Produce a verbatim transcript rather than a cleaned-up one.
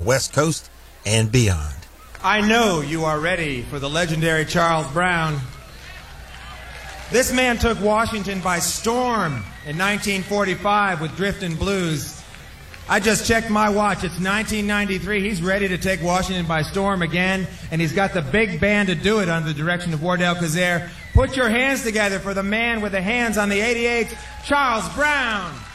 West Coast and beyond. I know you are ready for the legendary Charles Brown. This man took Washington by storm in nineteen forty-five with Driftin' Blues. I just checked my watch. It's nineteen ninety-three. He's ready to take Washington by storm again, and he's got the big band to do it under the direction of Wardell Kazare. Put your hands together for the man with the hands on the eighty-eight, Charles Brown.